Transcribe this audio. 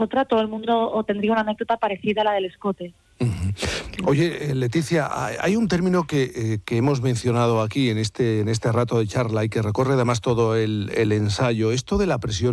otra, todo el mundo tendría una anécdota parecida a la del escote. Oye, Leticia, hay un término que hemos mencionado aquí en este rato de charla y que recorre además todo el ensayo, esto de la presión